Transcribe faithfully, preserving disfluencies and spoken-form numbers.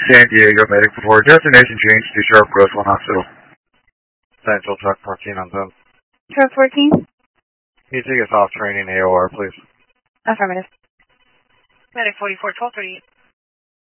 San Diego Medic four, destination change to Sharp Grove One Hospital. Central Truck fourteen on zone. Truck fourteen? Can you take us off training A O R, please? Affirmative. Medic forty-four, twelve thirty-eight.